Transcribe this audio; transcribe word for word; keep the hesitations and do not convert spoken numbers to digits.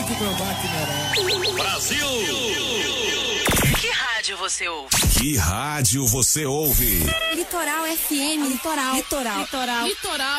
que provar que merece. Brasil! Que rádio você ouve? Que rádio você ouve? Litoral F M. Litoral. Litoral. Litoral. Litoral.